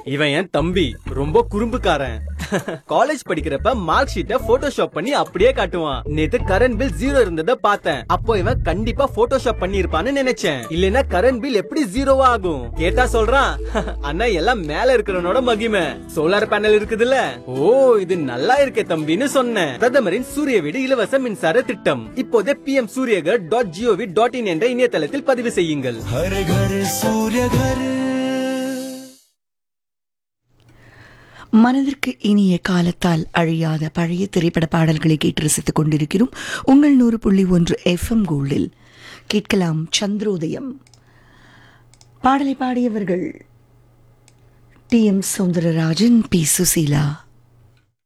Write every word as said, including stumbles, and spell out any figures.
இவன் என் தம்பி, ரொம்ப குறும்புக்காரன். காலேஜ் படிக்கிறப்ப மார்க் ஷீட்டை போட்டோஷாப் பண்ணி அப்படியே காட்டுவான். நேத்து கரண்ட் பில் ஜீரோ இருந்தத பார்த்தேன். அப்போ இவன் கண்டிப்பா போட்டோஷாப் பண்ணி இருப்பான்னு நினைச்சேன். இல்லனா கரண்ட் பில் எப்படி ஜீரோவா ஆகும்? கேட்டா சொல்றான், அண்ணா எல்லாம் மேல இருக்கிறவனோட மகிமை, சோலார் பேனல் இருக்குதுல்ல. ஓ, இது நல்லா இருக்கே தம்பின்னு சொன்னேன். பிரதமரின் சூரிய வீடு இலவச மின்சார திட்டம் இப்போதே B M Surya Ghar dot gov dot in என்ற இணையதளத்தில் பதிவு செய்யுங்கள். हर घर सूर्य घर. மனதிற்கு இனிய காலத்தால் அழியாத பழைய திரைப்பட பாடல்களை கேட்டு ரசித்துக் கொண்டிருக்கிறோம். உங்கள் நூறு புள்ளி ஒன்று எஃப்எம் கோல்டில் கேட்கலாம் சந்திரோதயம். பாடலை பாடியவர்கள் D M Soundararajan, B Susheela.